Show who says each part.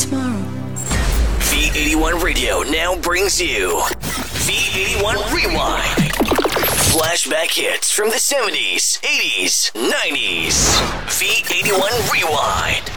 Speaker 1: tomorrow.
Speaker 2: V81 Radio now brings you V81 Rewind. Flashback hits from the 70s, 80s, 90s. V81 Rewind.